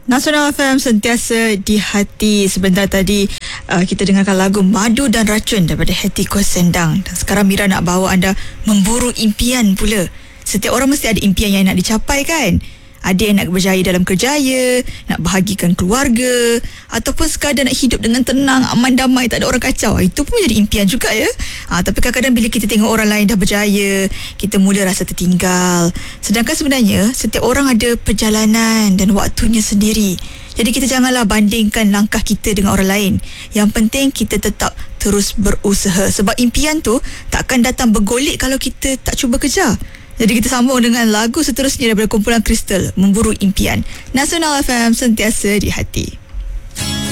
Nasional FM sentiasa di hati. Sebentar tadi kita dengarkan lagu Madu dan Racun daripada Hetty Koh Sendang. Dan sekarang Mira nak bawa anda memburu impian pula. Setiap orang mesti ada impian yang nak dicapai kan? Ada yang nak berjaya dalam kerjaya, nak bahagikan keluarga, ataupun sekadar nak hidup dengan tenang, aman, damai, tak ada orang kacau. Itu pun jadi impian juga ya. Tapi kadang-kadang bila kita tengok orang lain dah berjaya, kita mula rasa tertinggal. Sedangkan sebenarnya setiap orang ada perjalanan dan waktunya sendiri. Jadi kita janganlah bandingkan langkah kita dengan orang lain. Yang penting kita tetap terus berusaha. Sebab impian tu takkan datang bergolek kalau kita tak cuba kejar. Jadi kita sambung dengan lagu seterusnya daripada kumpulan Kristal, Memburu Impian. Nasional FM sentiasa di hati.